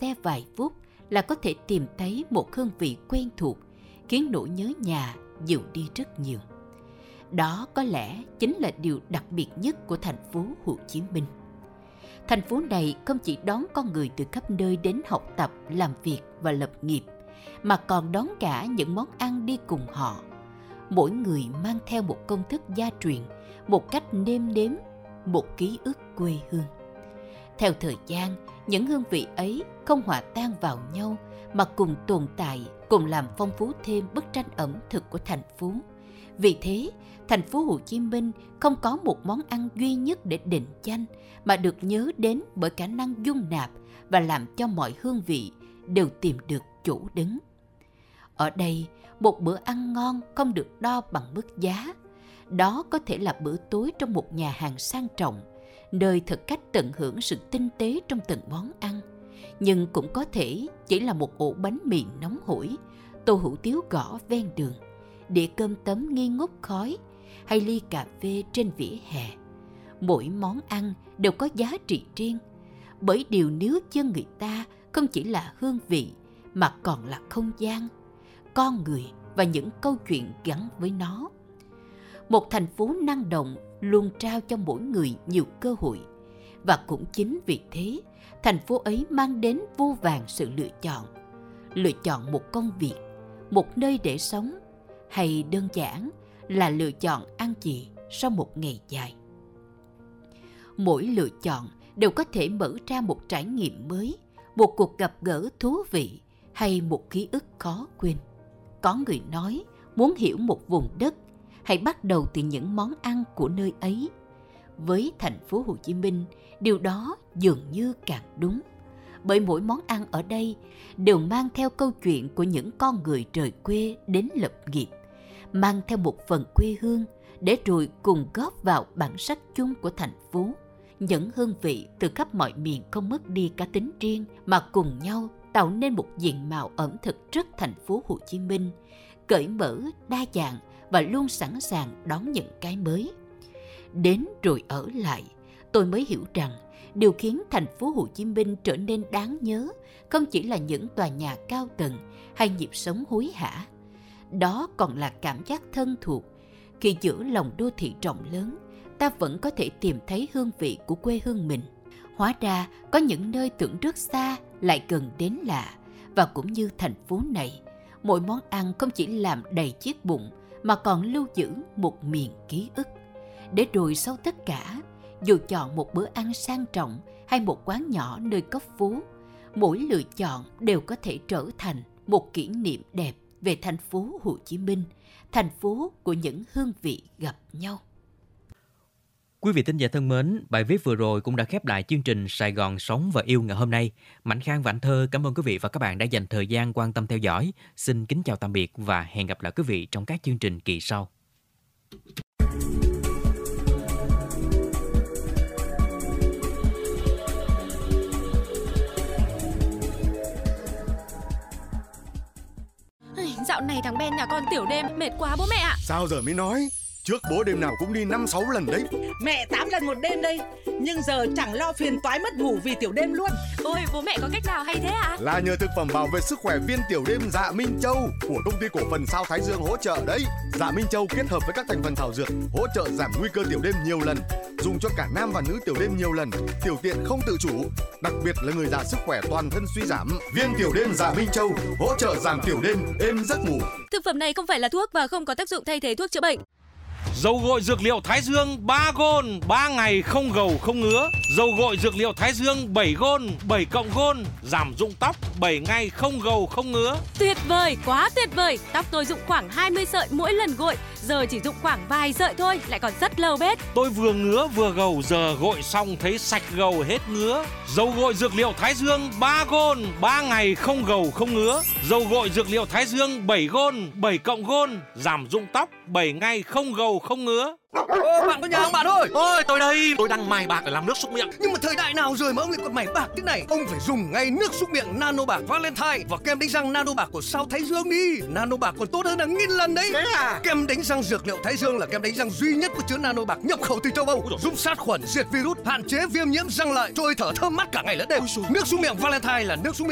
xe vài phút là có thể tìm thấy một hương vị quen thuộc, khiến nỗi nhớ nhà dịu đi rất nhiều. Đó có lẽ chính là điều đặc biệt nhất của thành phố Hồ Chí Minh. Thành phố này không chỉ đón con người từ khắp nơi đến học tập, làm việc và lập nghiệp, mà còn đón cả những món ăn đi cùng họ. Mỗi người mang theo một công thức gia truyền, một cách nêm nếm, một ký ức quê hương. Theo thời gian, những hương vị ấy không hòa tan vào nhau mà cùng tồn tại, cùng làm phong phú thêm bức tranh ẩm thực của thành phố. Vì thế, thành phố Hồ Chí Minh không có một món ăn duy nhất để định danh, mà được nhớ đến bởi khả năng dung nạp và làm cho mọi hương vị đều tìm được chỗ đứng. Ở đây, một bữa ăn ngon không được đo bằng mức giá. Đó có thể là bữa tối trong một nhà hàng sang trọng, nơi thực khách tận hưởng sự tinh tế trong từng món ăn. Nhưng cũng có thể chỉ là một ổ bánh mì nóng hổi, tô hủ tiếu gõ ven đường, đĩa cơm tấm nghi ngút khói, hay ly cà phê trên vỉa hè. Mỗi món ăn đều có giá trị riêng, bởi điều níu chân người ta không chỉ là hương vị, mà còn là không gian, con người và những câu chuyện gắn với nó. Một thành phố năng động luôn trao cho mỗi người nhiều cơ hội, và cũng chính vì thế, thành phố ấy mang đến vô vàn sự lựa chọn. Lựa chọn một công việc, một nơi để sống, hay đơn giản là lựa chọn ăn gì sau một ngày dài. Mỗi lựa chọn đều có thể mở ra một trải nghiệm mới, một cuộc gặp gỡ thú vị, hay một ký ức khó quên. Có người nói, muốn hiểu một vùng đất, hãy bắt đầu từ những món ăn của nơi ấy. Với thành phố Hồ Chí Minh, điều đó dường như càng đúng, bởi mỗi món ăn ở đây đều mang theo câu chuyện của những con người rời quê đến lập nghiệp, mang theo một phần quê hương để rồi cùng góp vào bản sắc chung của thành phố. Những hương vị từ khắp mọi miền không mất đi cá tính riêng, mà cùng nhau tạo nên một diện mạo ẩm thực rất thành phố Hồ Chí Minh, cởi mở, đa dạng và luôn sẵn sàng đón những cái mới. Đến rồi ở lại, tôi mới hiểu rằng điều khiến thành phố Hồ Chí Minh trở nên đáng nhớ không chỉ là những tòa nhà cao tầng hay nhịp sống hối hả. Đó còn là cảm giác thân thuộc, khi giữa lòng đô thị rộng lớn, ta vẫn có thể tìm thấy hương vị của quê hương mình. Hóa ra có những nơi tưởng rất xa lại gần đến lạ, và cũng như thành phố này, mỗi món ăn không chỉ làm đầy chiếc bụng mà còn lưu giữ một miền ký ức. Để rồi sau tất cả, dù chọn một bữa ăn sang trọng hay một quán nhỏ nơi góc phố, mỗi lựa chọn đều có thể trở thành một kỷ niệm đẹp về thành phố Hồ Chí Minh, thành phố của những hương vị gặp nhau. Quý vị thính giả thân mến, bài viết vừa rồi cũng đã khép lại chương trình Sài Gòn Sống và Yêu ngày hôm nay. Mạnh Khang và Anh Thơ cảm ơn quý vị và các bạn đã dành thời gian quan tâm theo dõi. Xin kính chào tạm biệt và hẹn gặp lại quý vị trong các chương trình kỳ sau. Dạo này thằng Ben nhà con tiểu đêm mệt quá bố mẹ ạ. Sao giờ mới nói? Trước bố đêm nào cũng đi 5-6 lần đấy. Mẹ 8 lần một đêm đây. Nhưng giờ chẳng lo phiền toái mất ngủ vì tiểu đêm luôn. Ôi bố mẹ có cách nào hay thế ạ? Là nhờ thực phẩm bảo vệ sức khỏe viên tiểu đêm Dạ Minh Châu của công ty cổ phần Sao Thái Dương hỗ trợ đấy. Dạ Minh Châu kết hợp với các thành phần thảo dược hỗ trợ giảm nguy cơ tiểu đêm nhiều lần, dùng cho cả nam và nữ tiểu đêm nhiều lần, tiểu tiện không tự chủ, đặc biệt là người già sức khỏe toàn thân suy giảm. Viên tiểu đêm Dạ Minh Châu hỗ trợ giảm tiểu đêm, êm giấc ngủ. Thực phẩm này không phải là thuốc và không có tác dụng thay thế thuốc chữa bệnh. Dầu gội dược liệu Thái Dương 3 gôn, 3 ngày không gầu không ngứa. Dầu gội dược liệu Thái Dương 7 gôn, 7 cộng gôn, giảm rụng tóc 7 ngày không gầu không ngứa. Tuyệt vời, quá tuyệt vời. Tóc tôi rụng khoảng 20 sợi mỗi lần gội, giờ chỉ rụng khoảng vài sợi thôi, lại còn rất lâu bết. Tôi vừa ngứa vừa gầu, giờ gội xong thấy sạch gầu hết ngứa. Dầu gội dược liệu Thái Dương 3 gôn, 3 ngày không gầu không ngứa. Dầu gội dược liệu Thái Dương 7 gôn, 7 cộng gôn, giảm rụng tóc 7 ngày không gầu không ngứa. Bạn có nhà không bạn ơi? Ôi tôi đây, tôi đang mài bạc để làm nước súc miệng. Nhưng mà thời đại nào rồi mà ông lại còn mài bạc thế này? Ông phải dùng ngay nước súc miệng Nano Bạc Valentine và kem đánh răng Nano Bạc của Sao Thái Dương đi. Nano Bạc còn tốt hơn hàng nghìn lần đấy. Thế à? Kem đánh răng dược liệu Thái Dương là kem đánh răng duy nhất có chứa Nano Bạc nhập khẩu từ châu Âu, giúp sát khuẩn, diệt virus, hạn chế viêm nhiễm răng lợi, trôi thở thơm mát cả ngày lẫn đêm. Nước súc miệng Valentine là nước súc miệng